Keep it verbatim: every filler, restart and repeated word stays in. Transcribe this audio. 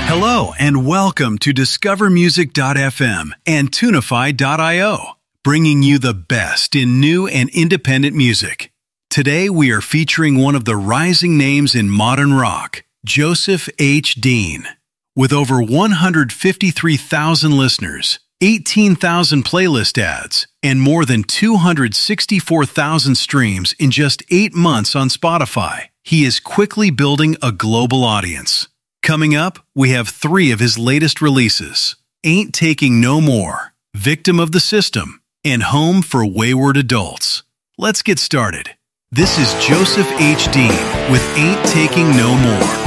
Hello and welcome to Discover Music dot f m and Tunify dot i o, bringing you the best in new and independent music. Today we are featuring one of the rising names in modern rock, Joseph H. Dean. With over one hundred fifty-three thousand listeners, eighteen thousand playlist ads, and more than two hundred sixty-four thousand streams in just eight months on Spotify, he is quickly building a global audience. Coming up, we have three of his latest releases: Ain't Taking No More, Victim of the System, and Home for Wayward Adults. Let's get started. This is Joseph H. Dean with Ain't Taking No More.